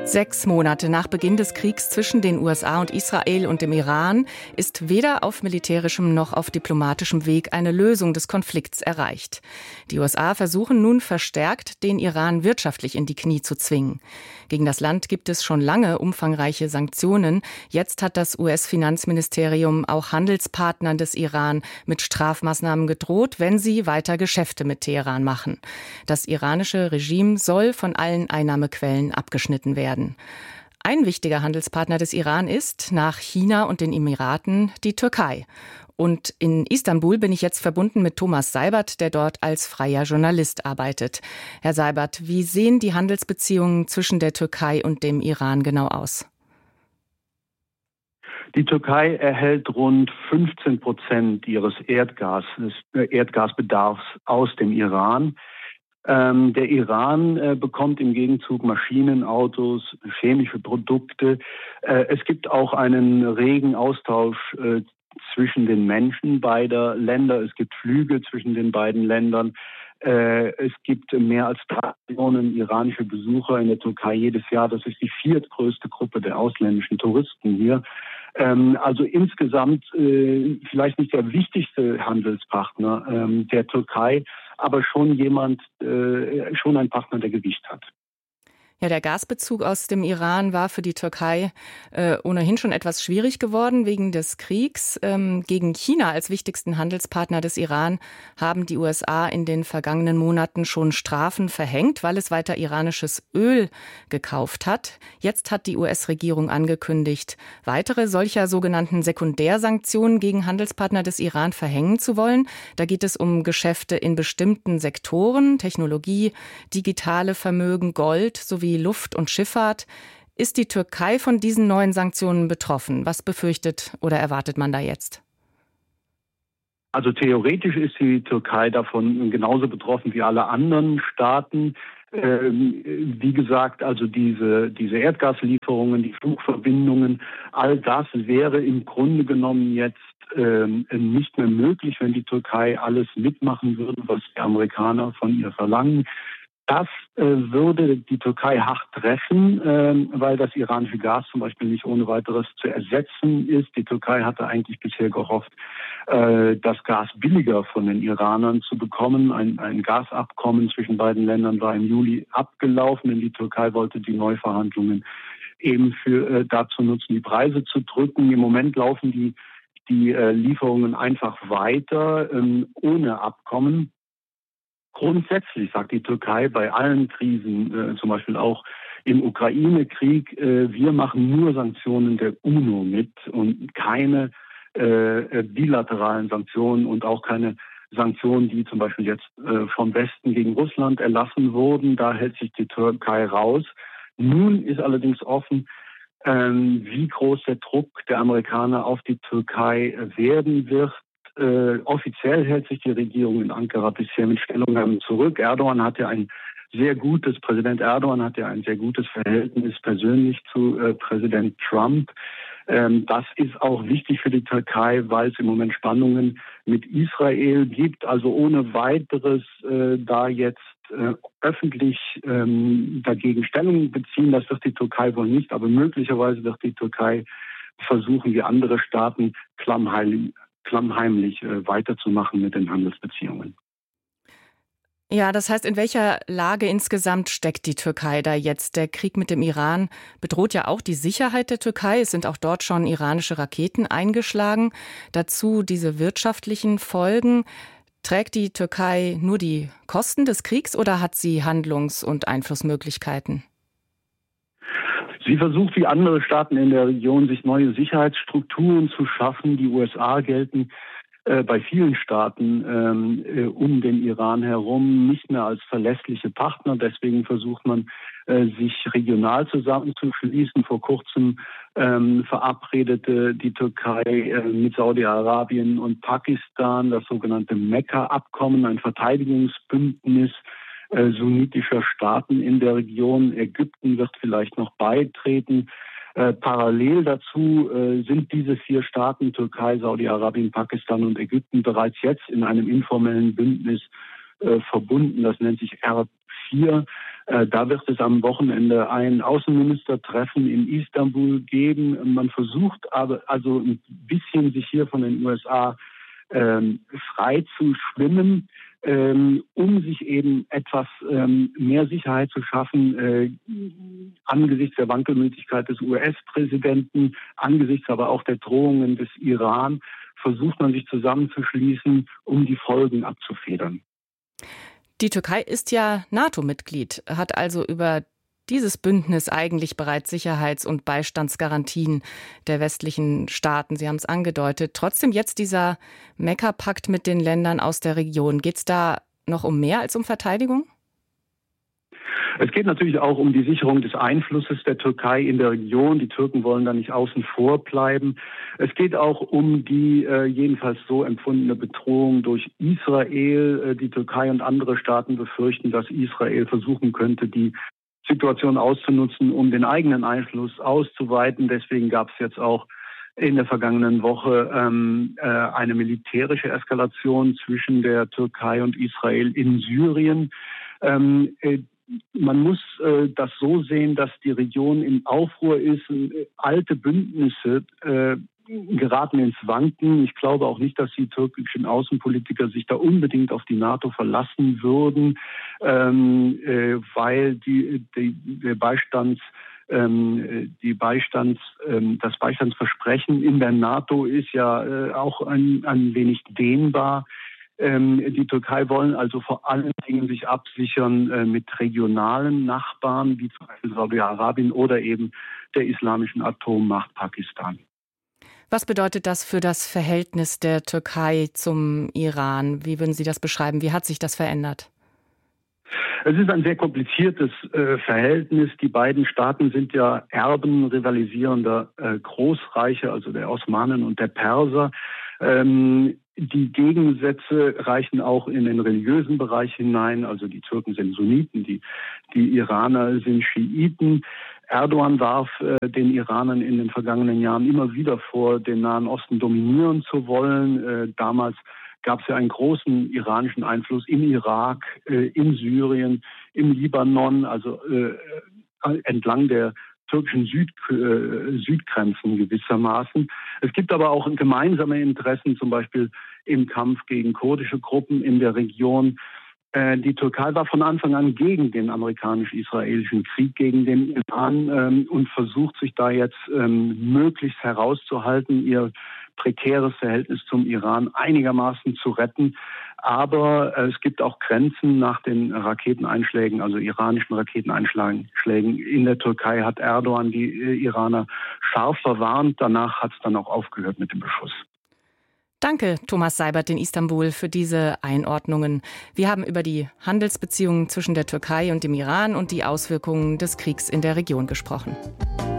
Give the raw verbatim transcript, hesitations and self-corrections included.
Sechs Monate nach Beginn des Kriegs zwischen den U S A und Israel und dem Iran ist weder auf militärischem noch auf diplomatischem Weg eine Lösung des Konflikts erreicht. Die U S A versuchen nun verstärkt, den Iran wirtschaftlich in die Knie zu zwingen. Gegen das Land gibt es schon lange umfangreiche Sanktionen. Jetzt hat das U S-Finanzministerium auch Handelspartnern des Iran mit Strafmaßnahmen gedroht, wenn sie weiter Geschäfte mit Teheran machen. Das iranische Regime soll von allen Einnahmequellen abgeschnitten werden. Ein wichtiger Handelspartner des Iran ist, nach China und den Emiraten, die Türkei. Und in Istanbul bin ich jetzt verbunden mit Thomas Seibert, der dort als freier Journalist arbeitet. Herr Seibert, wie sehen die Handelsbeziehungen zwischen der Türkei und dem Iran genau aus? Die Türkei erhält rund fünfzehn Prozent ihres Erdgases, äh, Erdgasbedarfs aus dem Iran. Ähm, der Iran äh, bekommt im Gegenzug Maschinen, Autos, chemische Produkte. Äh, es gibt auch einen regen Austausch äh, zwischen den Menschen beider Länder. Es gibt Flüge zwischen den beiden Ländern. Äh, es gibt mehr als drei Millionen iranische Besucher in der Türkei jedes Jahr. Das ist die viertgrößte Gruppe der ausländischen Touristen hier. Ähm, also insgesamt äh, vielleicht nicht der wichtigste Handelspartner ähm, der Türkei, aber schon jemand, äh, schon ein Partner, der Gewicht hat. Ja, der Gasbezug aus dem Iran war für die Türkei äh, ohnehin schon etwas schwierig geworden wegen des Kriegs. Ähm, gegen China als wichtigsten Handelspartner des Iran haben die U S A in den vergangenen Monaten schon Strafen verhängt, weil es weiter iranisches Öl gekauft hat. Jetzt hat die U S-Regierung angekündigt, weitere solcher sogenannten Sekundärsanktionen gegen Handelspartner des Iran verhängen zu wollen. Da geht es um Geschäfte in bestimmten Sektoren, Technologie, digitale Vermögen, Gold sowie Luft- und Schifffahrt. Ist die Türkei von diesen neuen Sanktionen betroffen? Was befürchtet oder erwartet man da jetzt? Also theoretisch ist die Türkei davon genauso betroffen wie alle anderen Staaten. Ähm, wie gesagt, also diese, diese Erdgaslieferungen, die Flugverbindungen, all das wäre im Grunde genommen jetzt ähm, nicht mehr möglich, wenn die Türkei alles mitmachen würde, was die Amerikaner von ihr verlangen. Das äh, würde die Türkei hart treffen, äh, weil das iranische Gas zum Beispiel nicht ohne weiteres zu ersetzen ist. Die Türkei hatte eigentlich bisher gehofft, äh, das Gas billiger von den Iranern zu bekommen. Ein, ein Gasabkommen zwischen beiden Ländern war im Juli abgelaufen, denn die Türkei wollte die Neuverhandlungen eben für äh, dazu nutzen, die Preise zu drücken. Im Moment laufen die, die äh, Lieferungen einfach weiter, ähm, ohne Abkommen. Grundsätzlich sagt die Türkei bei allen Krisen, äh, zum Beispiel auch im Ukraine-Krieg, äh, wir machen nur Sanktionen der UNO mit und keine äh, bilateralen Sanktionen und auch keine Sanktionen, die zum Beispiel jetzt äh, vom Westen gegen Russland erlassen wurden. Da hält sich die Türkei raus. Nun ist allerdings offen, ähm, wie groß der Druck der Amerikaner auf die Türkei werden wird. Äh, offiziell hält sich die Regierung in Ankara bisher mit Stellungnahmen zurück. Erdogan hat ja ein sehr gutes, Präsident Erdogan hat ja ein sehr gutes Verhältnis persönlich zu äh, Präsident Trump. Ähm, das ist auch wichtig für die Türkei, weil es im Moment Spannungen mit Israel gibt. Also ohne weiteres äh, da jetzt äh, öffentlich ähm, dagegen Stellung beziehen, das wird die Türkei wohl nicht, aber möglicherweise wird die Türkei versuchen, wie andere Staaten klammheimlich klammheimlich äh, weiterzumachen mit den Handelsbeziehungen. Ja, das heißt, in welcher Lage insgesamt steckt die Türkei da jetzt? Der Krieg mit dem Iran bedroht ja auch die Sicherheit der Türkei. Es sind auch dort schon iranische Raketen eingeschlagen. Dazu diese wirtschaftlichen Folgen. Trägt die Türkei nur die Kosten des Kriegs oder hat sie Handlungs- und Einflussmöglichkeiten? Sie versucht, wie andere Staaten in der Region, sich neue Sicherheitsstrukturen zu schaffen. Die U S A gelten äh, bei vielen Staaten ähm, äh, um den Iran herum nicht mehr als verlässliche Partner. Deswegen versucht man, äh, sich regional zusammenzuschließen. Vor kurzem ähm, verabredete die Türkei äh, mit Saudi-Arabien und Pakistan das sogenannte Mekka-Abkommen, ein Verteidigungsbündnis Äh, sunnitischer Staaten in der Region. Ägypten wird vielleicht noch beitreten. Äh, parallel dazu äh, sind diese vier Staaten, Türkei, Saudi-Arabien, Pakistan und Ägypten, bereits jetzt in einem informellen Bündnis äh, verbunden. Das nennt sich R vier. Äh, da wird es am Wochenende ein Außenministertreffen in Istanbul geben. Man versucht aber also ein bisschen sich hier von den U S A ähm, frei zu schwimmen, ähm, um sich eben etwas ähm, mehr Sicherheit zu schaffen äh, angesichts der Wankelmütigkeit des U S-Präsidenten, angesichts aber auch der Drohungen des Iran, versucht man sich zusammenzuschließen, um die Folgen abzufedern. Die Türkei ist ja NATO-Mitglied, hat also über dieses Bündnis eigentlich bereits Sicherheits- und Beistandsgarantien der westlichen Staaten. Sie haben es angedeutet. Trotzdem jetzt dieser Mekka-Pakt mit den Ländern aus der Region. Geht es da noch um mehr als um Verteidigung? Es geht natürlich auch um die Sicherung des Einflusses der Türkei in der Region. Die Türken wollen da nicht außen vor bleiben. Es geht auch um die äh, jedenfalls so empfundene Bedrohung durch Israel. Äh, die Türkei und andere Staaten befürchten, dass Israel versuchen könnte, die Situation auszunutzen, um den eigenen Einfluss auszuweiten. Deswegen gab es jetzt auch in der vergangenen Woche ähm, äh, eine militärische Eskalation zwischen der Türkei und Israel in Syrien. Ähm, äh, Man muss äh, das so sehen, dass die Region in Aufruhr ist. Äh, alte Bündnisse äh, geraten ins Wanken. Ich glaube auch nicht, dass die türkischen Außenpolitiker sich da unbedingt auf die NATO verlassen würden, ähm, äh, weil die, die, der Beistands ähm, die Beistands, ähm, das Beistandsversprechen in der NATO ist ja äh, auch ein, ein wenig dehnbar. Die Türkei wollen also vor allen Dingen sich absichern äh, mit regionalen Nachbarn, wie zum Beispiel Saudi-Arabien oder eben der islamischen Atommacht Pakistan. Was bedeutet das für das Verhältnis der Türkei zum Iran? Wie würden Sie das beschreiben? Wie hat sich das verändert? Es ist ein sehr kompliziertes äh, Verhältnis. Die beiden Staaten sind ja Erben rivalisierender äh, Großreiche, also der Osmanen und der Perser. Ähm, die Gegensätze reichen auch in den religiösen Bereich hinein. Also die Türken sind Sunniten, die, die Iraner sind Schiiten. Erdogan warf äh, den Iranern in den vergangenen Jahren immer wieder vor, den Nahen Osten dominieren zu wollen. Äh, damals gab es ja einen großen iranischen Einfluss im Irak, äh, in Syrien, im Libanon, also äh, entlang der türkischen Süd, äh, Südgrenzen gewissermaßen. Es gibt aber auch gemeinsame Interessen, zum Beispiel im Kampf gegen kurdische Gruppen in der Region. Äh, die Türkei war von Anfang an gegen den amerikanisch-israelischen Krieg gegen den Iran ähm, und versucht sich da jetzt ähm, möglichst herauszuhalten, ihr prekäres Verhältnis zum Iran einigermaßen zu retten. Aber äh, es gibt auch Grenzen nach den Raketeneinschlägen, also iranischen Raketeneinschlägen. In der Türkei hat Erdogan die äh, Iraner scharf verwarnt. Danach hat es dann auch aufgehört mit dem Beschuss. Danke, Thomas Seibert in Istanbul, für diese Einordnungen. Wir haben über die Handelsbeziehungen zwischen der Türkei und dem Iran und die Auswirkungen des Kriegs in der Region gesprochen.